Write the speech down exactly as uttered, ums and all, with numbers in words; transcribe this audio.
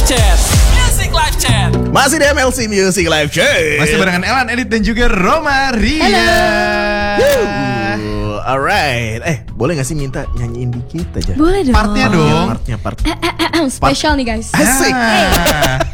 Chat. Music Live Chat. Masih di M L C Music Live Chat. Masih barengan Elan, Edit dan juga Roma Ria. Woo, alright. Eh, boleh gak sih minta nyanyiin dikit aja? Boleh dong. Partnya dong. Partnya, part. Spesial nih guys. Asik. Ah.